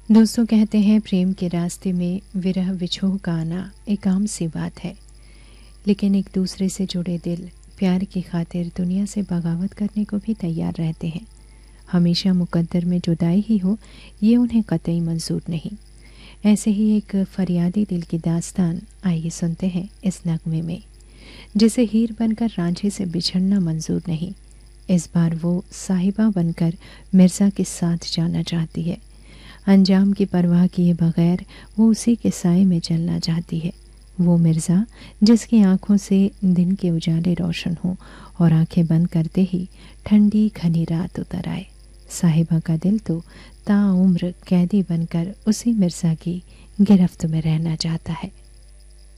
दोस्तों कहते हैं प्रेम के रास्ते में विरह विछोह का आना एक आम सी बात है। लेकिन एक दूसरे से जुड़े दिल प्यार की खातिर दुनिया से बगावत करने को भी तैयार रहते हैं। हमेशा मुकद्दर में जुदाई ही हो, ये उन्हें कतई मंजूर नहीं। ऐसे ही एक फरियादी दिल की दास्तान आइए सुनते हैं इस नगमे में, जिसे हीर बनकर रांझे से बिछड़ना मंजूर नहीं। इस बार वो साहिबा बनकर मिर्ज़ा के साथ जाना चाहती है। अंजाम की परवाह किए बगैर वो उसी के साए में चलना चाहती है। वो मिर्ज़ा जिसकी आंखों से दिन के उजाले रोशन हों और आंखें बंद करते ही ठंडी घनी रात उतर आए। साहिबा का दिल तो ताउम्र कैदी बनकर उसी मिर्ज़ा की गिरफ्त में रहना चाहता है।